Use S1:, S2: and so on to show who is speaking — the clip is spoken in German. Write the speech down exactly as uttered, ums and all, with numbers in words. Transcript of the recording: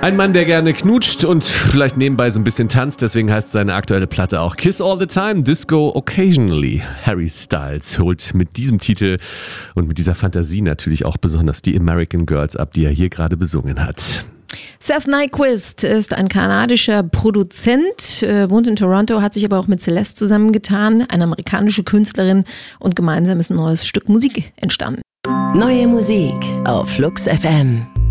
S1: Ein Mann, der gerne knutscht und vielleicht nebenbei so ein bisschen tanzt, deswegen heißt seine aktuelle Platte auch Kiss All the Time, Disco Occasionally. Harry Styles holt mit diesem Titel und mit dieser Fantasie natürlich auch besonders die American Girls ab, die er hier gerade besungen hat.
S2: Seth Nyquist ist ein kanadischer Produzent, wohnt in Toronto, hat sich aber auch mit Celeste zusammengetan, eine amerikanische Künstlerin, und gemeinsam ist ein neues Stück Musik entstanden.
S3: Neue Musik auf Flux F M.